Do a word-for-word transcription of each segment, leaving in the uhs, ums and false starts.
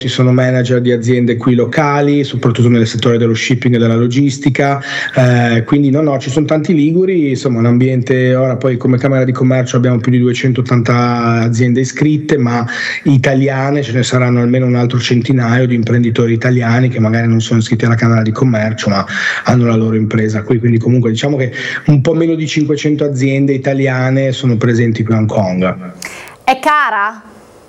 ci sono manager di aziende qui locali, soprattutto nel settore dello shipping e della logistica, eh, quindi no no, ci sono tanti liguri, insomma un ambiente, ora poi come Camera di Commercio abbiamo più di duecentottanta aziende iscritte, ma italiane ce ne saranno almeno un altro centinaio di imprenditori italiani che magari non sono iscritti alla Camera di Commercio ma hanno la loro impresa qui, quindi comunque diciamo che un po' meno di cinquecento aziende italiane sono presenti qui a Hong Kong. È cara?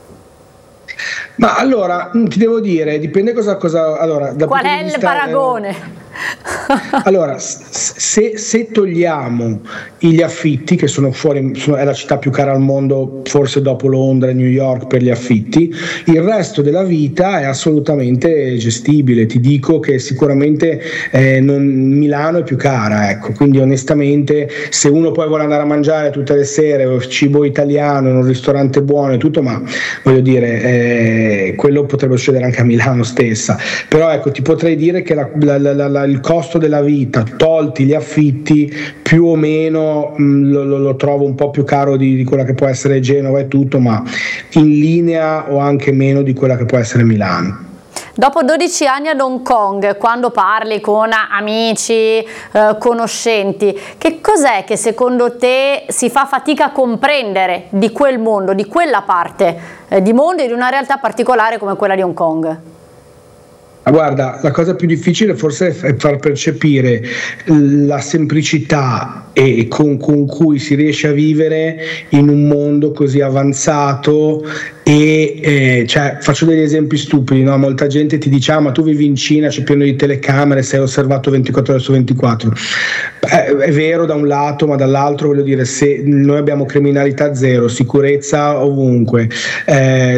Ma allora, ti devo dire, dipende cosa... cosa allora, dal Qual punto è di il vista, paragone? Eh, allora, se, se togliamo gli affitti, che sono fuori, sono, è la città più cara al mondo, forse dopo Londra e New York per gli affitti, il resto della vita è assolutamente gestibile. Ti dico che sicuramente eh, non, Milano è più cara, ecco, quindi onestamente se uno poi vuole andare a mangiare tutte le sere cibo italiano in un ristorante buono e tutto, ma voglio dire, eh, quello potrebbe succedere anche a Milano stessa, però ecco, ti potrei dire che la, la, la, la, il costo della vita, tolti gli affitti, più o meno mh, lo, lo trovo un po' più caro di, di quella che può essere Genova e tutto, ma in linea o anche meno di quella che può essere Milano. Dopo dodici anni ad Hong Kong, quando parli con amici, eh, conoscenti, che cos'è che secondo te si fa fatica a comprendere di quel mondo, di quella parte eh, di mondo e di una realtà particolare come quella di Hong Kong? Ah, guarda, la cosa più difficile forse è far percepire la semplicità e con, con cui si riesce a vivere in un mondo così avanzato e eh, cioè, faccio degli esempi stupidi, no? Molta gente ti dice: ah, ma tu vivi in Cina, c'è pieno di telecamere, sei osservato ventiquattro ore su ventiquattro. Eh, è vero da un lato, ma dall'altro voglio dire, se noi abbiamo criminalità zero, sicurezza ovunque, eh,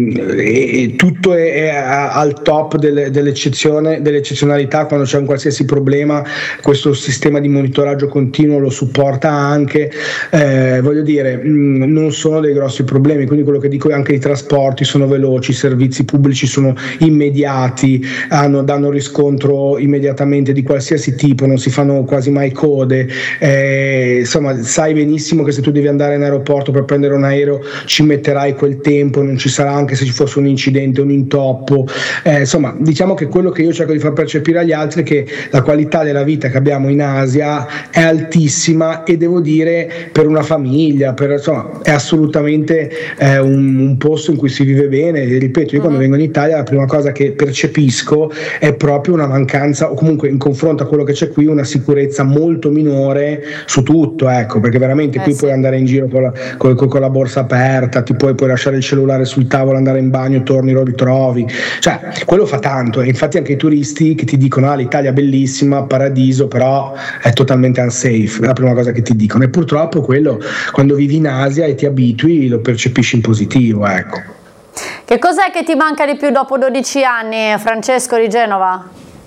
e tutto è, è al top delle, dell'eccezione, dell'eccezionalità, quando c'è un qualsiasi problema questo sistema di monitoraggio continuo lo supporta anche, eh, voglio dire, mh, non sono dei grossi problemi, quindi quello che dico è anche i trasporti sono veloci, i servizi pubblici sono immediati, hanno, danno riscontro immediatamente di qualsiasi tipo, non si fanno quasi mai code, eh, insomma sai benissimo che se tu devi andare in aeroporto per prendere un aereo ci metterai quel tempo, non ci sarà anche se ci fosse un incidente, un intoppo, eh, insomma diciamo che quello che io cerco di far percepire agli altri è che la qualità della vita che abbiamo in Asia è altissima e devo dire per una famiglia, per, insomma, è assolutamente eh, un, un posto in cui si vive bene. E ripeto, io quando vengo in Italia la prima cosa che percepisco è proprio una mancanza, o comunque in confronto a quello che c'è qui, una sicurezza molto minore su tutto, ecco, perché veramente eh qui sì. Puoi andare in giro con la, con, con la borsa aperta, ti puoi, puoi lasciare il cellulare sul tavolo, andare in bagno, torni, lo ritrovi, cioè quello fa tanto. E infatti anche i turisti che ti dicono: ah, l'Italia è bellissima, paradiso, però è totalmente unsafe, è la prima cosa che ti dicono, e purtroppo quello quando vivi in Asia e ti abitui lo percepisci in positivo, ecco. Che cos'è che ti manca di più dopo dodici anni, Francesco di Genova?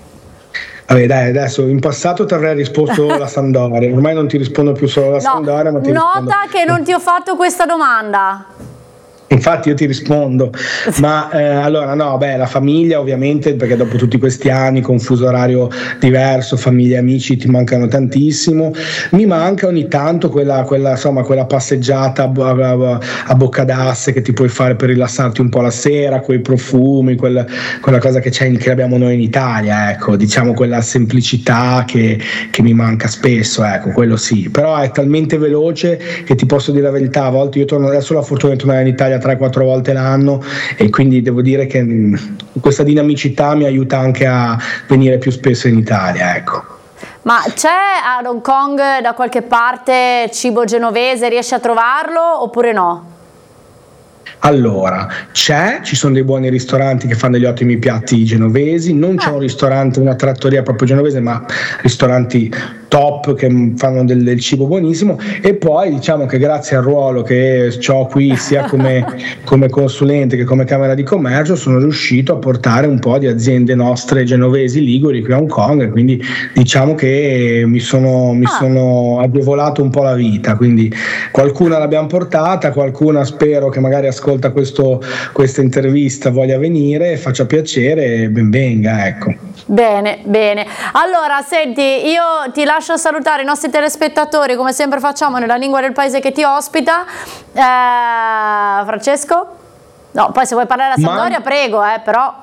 Vabbè dai, adesso in passato ti avrei risposto la Sampdoria, ormai non ti rispondo più solo la no, Sampdoria, ma ti nota rispondo... che non ti ho fatto questa domanda. Infatti io ti rispondo, ma eh, allora no, beh, la famiglia ovviamente, perché dopo tutti questi anni con fuso orario diverso, famiglia e amici ti mancano tantissimo. Mi manca ogni tanto quella, quella, insomma, quella passeggiata a, a, a bocca d'asse che ti puoi fare per rilassarti un po' la sera, quei profumi, quella, quella cosa che c'è, che abbiamo noi in Italia, ecco, diciamo quella semplicità che, che mi manca spesso, ecco, quello sì, però è talmente veloce che ti posso dire la verità, a volte io torno, adesso ho la fortuna di tornare in Italia tre quattro volte l'anno e quindi devo dire che mh, questa dinamicità mi aiuta anche a venire più spesso in Italia, ecco. Ma c'è a Hong Kong da qualche parte cibo genovese, riesci a trovarlo oppure no? Allora, c'è, ci sono dei buoni ristoranti che fanno degli ottimi piatti genovesi, non c'è un ristorante, una trattoria proprio genovese, ma ristoranti top che fanno del, del cibo buonissimo. E poi diciamo che grazie al ruolo che ho qui sia come, come consulente che come Camera di Commercio sono riuscito a portare un po' di aziende nostre genovesi liguri qui a Hong Kong, quindi diciamo che mi sono, mi sono agevolato un po' la vita, quindi qualcuna l'abbiamo portata, qualcuna spero che magari ascolta questo, questa intervista voglia venire e faccia piacere e ben venga, ecco. Bene, bene. Allora, senti, io ti lascio salutare i nostri telespettatori, come sempre facciamo nella lingua del paese che ti ospita. Eh, Francesco? No, poi se vuoi parlare alla Sampdoria, Ma... prego, eh, però...